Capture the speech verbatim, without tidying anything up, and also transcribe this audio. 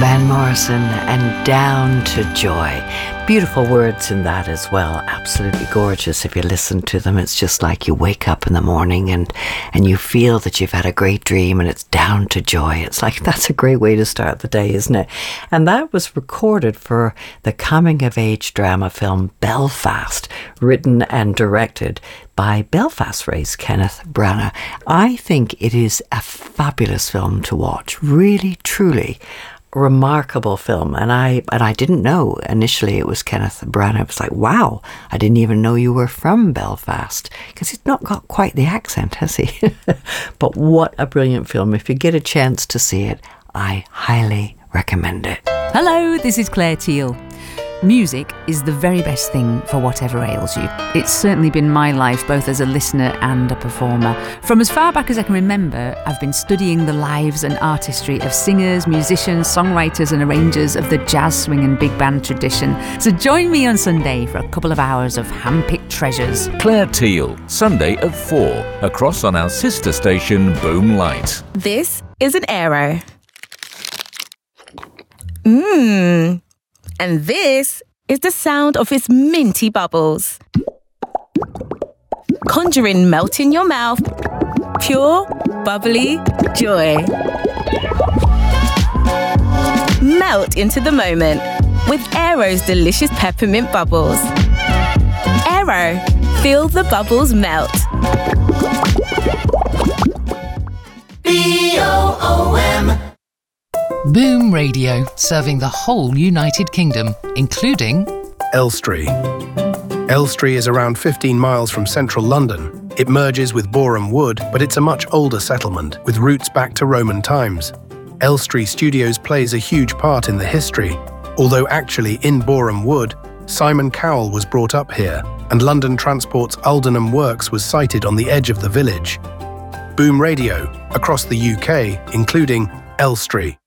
Van Morrison and Down to Joy. Beautiful words in that as well. Absolutely gorgeous. If you listen to them, it's just like you wake up in the morning and, and you feel that you've had a great dream and it's down to joy. It's like, that's a great way to start the day, isn't it? And that was recorded for the coming-of-age drama film Belfast, written and directed by Belfast-raised Kenneth Branagh. I think it is a fabulous film to watch. Really, truly remarkable film. And I and I didn't know initially it was Kenneth Branagh. I was like, wow, I didn't even know you were from Belfast, because he's not got quite the accent, has he? But what a brilliant film. If you get a chance to see it, I highly recommend it. Hello, this is Claire Teal. Music is the very best thing for whatever ails you. It's certainly been my life, both as a listener and a performer. From as far back as I can remember, I've been studying the lives and artistry of singers, musicians, songwriters and arrangers of the jazz, swing and big band tradition. So join me on Sunday for a couple of hours of hand-picked treasures. Claire Teal, Sunday at four, across on our sister station Boom Light. This is an Aero. Mmm. And this is the sound of its minty bubbles. Conjuring melt in your mouth. Pure, bubbly joy. Melt into the moment with Aero's delicious peppermint bubbles. Aero, feel the bubbles melt. B O O M Boom Radio, serving the whole United Kingdom, including Elstree. Elstree is around fifteen miles from central London. It merges with Boreham Wood, but it's a much older settlement, with roots back to Roman times. Elstree Studios plays a huge part in the history, although actually in Boreham Wood, Simon Cowell was brought up here, and London Transport's Aldenham Works was sited on the edge of the village. Boom Radio, across the U K, including Elstree.